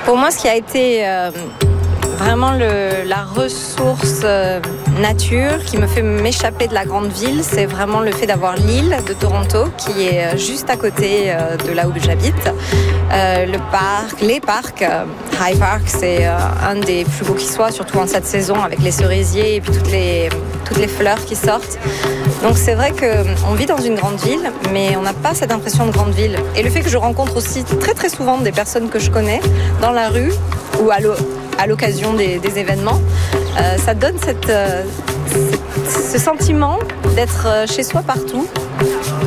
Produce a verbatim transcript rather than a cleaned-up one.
Pour moi, ce qui a été euh, vraiment le, la ressource euh, nature qui me fait m'échapper de la grande ville, c'est vraiment le fait d'avoir l'île de Toronto qui est juste à côté euh, de là où j'habite. Euh, le parc, les parcs, euh, High Park, c'est euh, un des plus beaux qui soit, surtout en cette saison avec les cerisiers et puis toutes les, toutes les fleurs qui sortent. Donc c'est vrai qu'on vit dans une grande ville, mais on n'a pas cette impression de grande ville. Et le fait que je rencontre aussi très très souvent des personnes que je connais dans la rue ou à l'eau, à l'occasion des, des événements, euh, ça donne cette, euh, cette, ce sentiment d'être chez soi partout